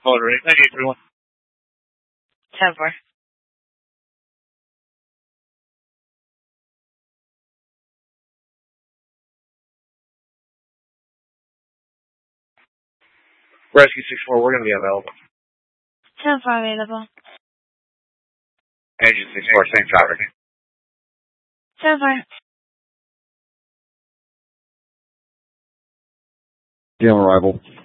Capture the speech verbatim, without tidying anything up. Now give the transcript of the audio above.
Motor eight, ninety-eight three one. ten four. Rescue six four, we're going to be available. ten four available. Engine six four, same traffic. ten four. Gale arrival.